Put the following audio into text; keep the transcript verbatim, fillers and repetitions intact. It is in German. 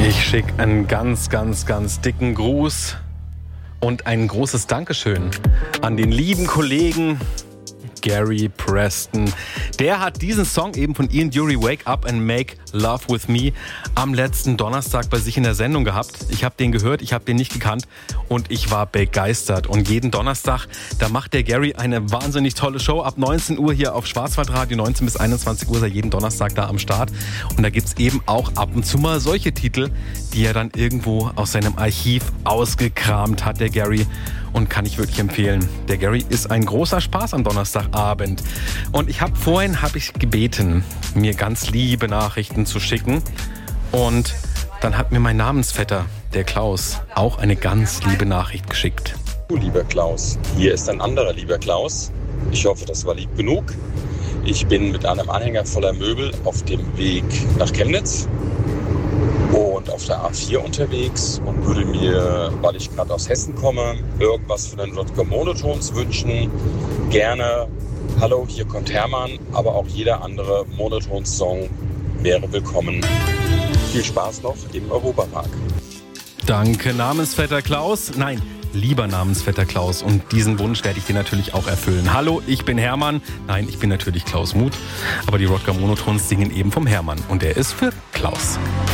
Ich schicke einen ganz, ganz, ganz dicken Gruß und ein großes Dankeschön an den lieben Kollegen Gary Preston. Der hat diesen Song eben von Ian Dury, Wake Up and Make Love With Me, am letzten Donnerstag bei sich in der Sendung gehabt. Ich habe den gehört, ich habe den nicht gekannt und ich war begeistert. Und jeden Donnerstag, da macht der Gary eine wahnsinnig tolle Show. Ab neunzehn Uhr hier auf Schwarzwaldradio, neunzehn bis einundzwanzig Uhr ist er jeden Donnerstag da am Start. Und da gibt's eben auch ab und zu mal solche Titel, die er dann irgendwo aus seinem Archiv ausgekramt hat, der Gary. Und kann ich wirklich empfehlen. Der Gary ist ein großer Spaß am Donnerstagabend. Und ich habe vorhin hab ich gebeten, mir ganz liebe Nachrichten zu schicken. Und dann hat mir mein Namensvetter, der Klaus, auch eine ganz liebe Nachricht geschickt. Lieber Klaus, hier ist ein anderer lieber Klaus. Ich hoffe, das war lieb genug. Ich bin mit einem Anhänger voller Möbel auf dem Weg nach Chemnitz und auf der A vier unterwegs und würde mir, weil ich gerade aus Hessen komme, irgendwas für den Rodger Monotones wünschen. Gerne Hallo, hier kommt Hermann, aber auch jeder andere Monotones-Song wäre willkommen. Viel Spaß noch im Europapark. Danke, Namensvetter Klaus. Nein, lieber Namensvetter Klaus. Und diesen Wunsch werde ich dir natürlich auch erfüllen. Hallo, ich bin Hermann. Nein, ich bin natürlich Klaus Muth. Aber die Rodger Monotones singen eben vom Hermann. Und der ist für Klaus.